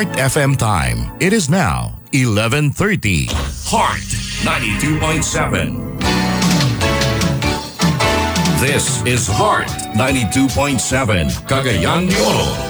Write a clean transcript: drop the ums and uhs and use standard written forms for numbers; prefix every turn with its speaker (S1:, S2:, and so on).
S1: Heart FM time. It is now 11:30. Heart 92.7. This is Heart 92.7, Cagayan de Oro.